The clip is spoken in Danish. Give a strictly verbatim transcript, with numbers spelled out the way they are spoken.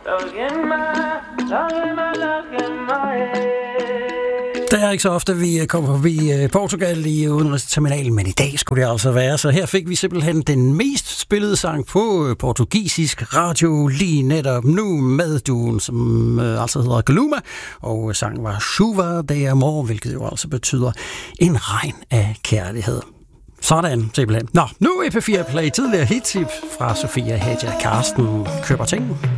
Det er ikke så ofte, vi kommer forbi Portugal i udenrigsterminalen, men i dag skulle det altså være. Så her fik vi simpelthen den mest spillede sang på portugisisk radio lige netop nu med duen, som øh, altså hedder Galuma, og sangen var Chuva de Amor, hvilket jo altså betyder en regn af kærlighed. Sådan, simpelthen. Nå, nu er P fire Play tidligere hittip fra Sofia Hadia Karsten køber ting.